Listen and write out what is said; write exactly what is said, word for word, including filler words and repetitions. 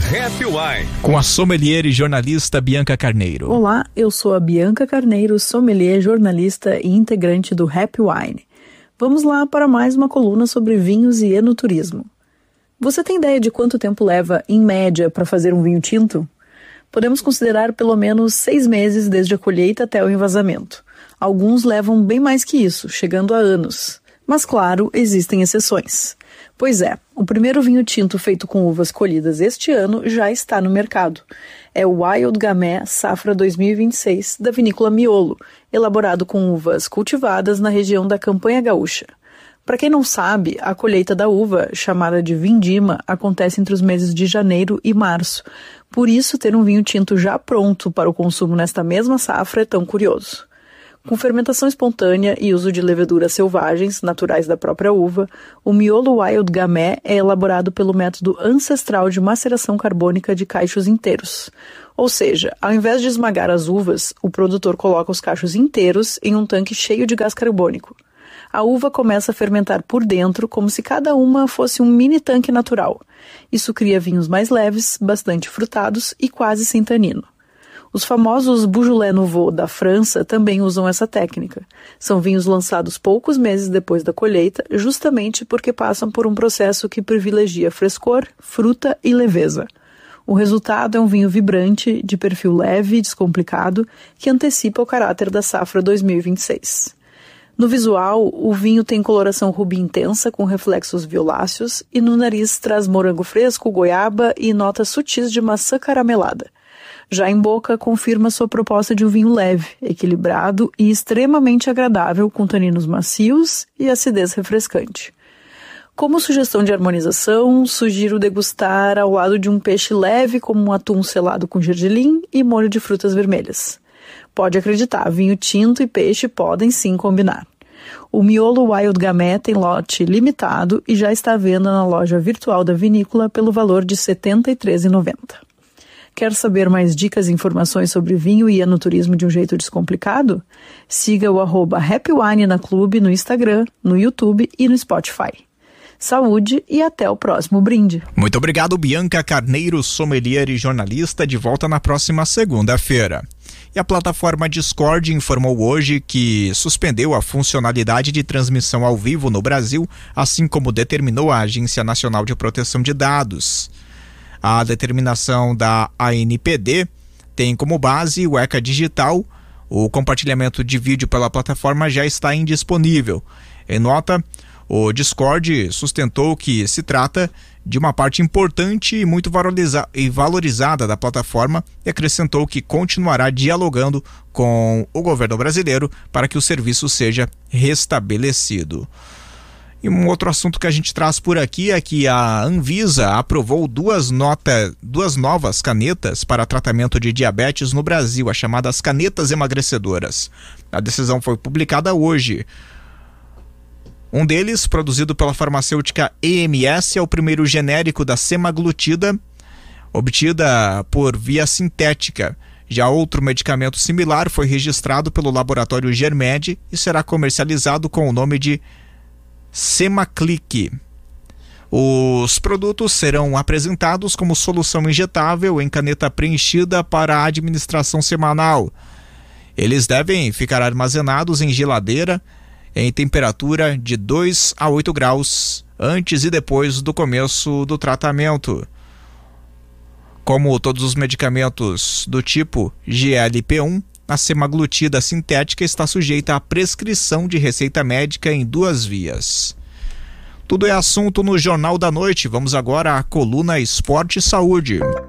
Happy Wine, com a sommelier e jornalista Bianca Carneiro. Olá, eu sou a Bianca Carneiro, sommelier, jornalista e integrante do Happy Wine. Vamos lá para mais uma coluna sobre vinhos e enoturismo. Você tem ideia de quanto tempo leva, em média, para fazer um vinho tinto? Podemos considerar pelo menos seis meses desde a colheita até o envasamento. Alguns levam bem mais que isso, chegando a anos. Mas, claro, existem exceções. Pois é, o primeiro vinho tinto feito com uvas colhidas este ano já está no mercado. É o Wild Gamay Safra dois mil e vinte e seis, da vinícola Miolo, elaborado com uvas cultivadas na região da Campanha Gaúcha. Para quem não sabe, a colheita da uva, chamada de vindima, acontece entre os meses de janeiro e março. Por isso, ter um vinho tinto já pronto para o consumo nesta mesma safra é tão curioso. Com fermentação espontânea e uso de leveduras selvagens, naturais da própria uva, o Miolo Wild Gamay é elaborado pelo método ancestral de maceração carbônica de cachos inteiros. Ou seja, ao invés de esmagar as uvas, o produtor coloca os cachos inteiros em um tanque cheio de gás carbônico. A uva começa a fermentar por dentro como se cada uma fosse um mini tanque natural. Isso cria vinhos mais leves, bastante frutados e quase sem tanino. Os famosos Beaujolais Nouveau da França também usam essa técnica. São vinhos lançados poucos meses depois da colheita, justamente porque passam por um processo que privilegia frescor, fruta e leveza. O resultado é um vinho vibrante, de perfil leve e descomplicado, que antecipa o caráter da safra dois mil e vinte e seis. No visual, o vinho tem coloração rubi intensa com reflexos violáceos e no nariz traz morango fresco, goiaba e notas sutis de maçã caramelada. Já em boca, confirma sua proposta de um vinho leve, equilibrado e extremamente agradável, com taninos macios e acidez refrescante. Como sugestão de harmonização, sugiro degustar ao lado de um peixe leve, como um atum selado com gergelim e molho de frutas vermelhas. Pode acreditar, vinho tinto e peixe podem sim combinar. O Miolo Wild Gamay tem lote limitado e já está à venda na loja virtual da vinícola pelo valor de setenta e três reais e noventa centavos. Quer saber mais dicas e informações sobre vinho e enoturismo de um jeito descomplicado? Siga o arroba Happy Wine na Clube no Instagram, no YouTube e no Spotify. Saúde e até o próximo brinde. Muito obrigado, Bianca Carneiro, sommelier e jornalista, de volta na próxima segunda-feira. E a plataforma Discord informou hoje que suspendeu a funcionalidade de transmissão ao vivo no Brasil, assim como determinou a Agência Nacional de Proteção de Dados. A determinação da A N P D tem como base o ECA Digital. O compartilhamento de vídeo pela plataforma já está indisponível. Em nota, o Discord sustentou que se trata de uma parte importante e muito valoriza- e valorizada da plataforma e acrescentou que continuará dialogando com o governo brasileiro para que o serviço seja restabelecido. E um outro assunto que a gente traz por aqui é que a Anvisa aprovou duas, nota, duas novas canetas para tratamento de diabetes no Brasil, as chamadas canetas emagrecedoras. A decisão foi publicada hoje. Um deles, produzido pela farmacêutica E M S, é o primeiro genérico da semaglutida, obtida por via sintética. Já outro medicamento similar foi registrado pelo laboratório Germed e será comercializado com o nome de Semaclic. Os produtos serão apresentados como solução injetável em caneta preenchida para a administração semanal. Eles devem ficar armazenados em geladeira em temperatura de dois a oito graus antes e depois do começo do tratamento. Como todos os medicamentos do tipo G L P um, a semaglutida sintética está sujeita à prescrição de receita médica em duas vias. Tudo é assunto no Jornal da Noite. Vamos agora à coluna Esporte e Saúde.